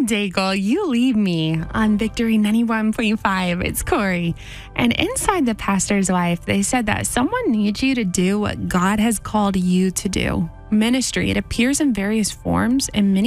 Daigle, You Leave Me on Victory 91.5. It's Corey. And inside The Pastor's Wife, they said that someone needs you to do what God has called you to do. Ministry, it appears in various forms, and many